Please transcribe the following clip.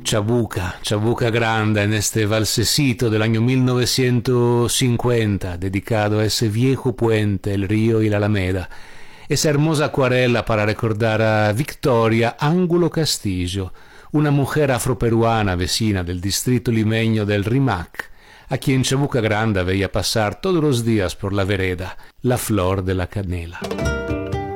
Chabuca Grande en este valsecito del año 1950, dedicado a ese viejo puente, el río y la Alameda. Esa hermosa acuarela para recordar a Victoria Ángulo Castillo, una mujer afroperuana vecina del distrito limeño del Rimac, a quien Chabuca Grande veía pasar todos los días por la vereda, la flor de la canela.